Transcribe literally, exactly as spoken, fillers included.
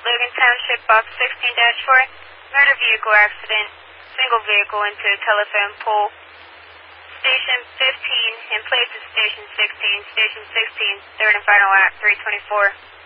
Logan Township, box sixteen dash four, motor vehicle accident, single vehicle into a telephone pole. Station fifteen, in place of Station sixteen, Station sixteen, third and final act, three twenty-four.